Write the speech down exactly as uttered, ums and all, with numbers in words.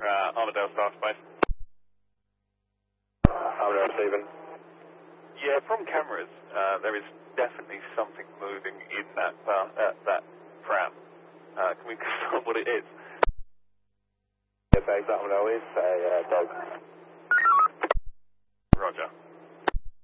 Uh, Armadale Star Space. Armadale, Stephen. Yeah, from cameras, uh, there is definitely something moving in that uh, uh, that pram. Uh, can we confirm what it is? Yeah, thanks, Armadale. It's a uh, dog. Roger.